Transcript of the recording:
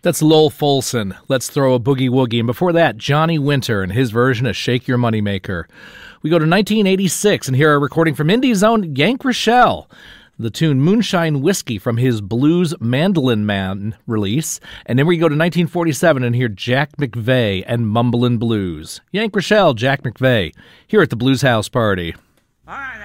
That's Lowell Folsom. Let's throw a boogie woogie. And before that, Johnny Winter and his version of Shake Your Moneymaker. We go to 1986 and hear a recording from Indie's own Yank Rochelle. The tune Moonshine Whiskey from his Blues Mandolin Man release. And then we go to 1947 and hear Jack McVeigh and Mumblin' Blues. Yank Rochelle, Jack McVeigh, here at the Blues House Party.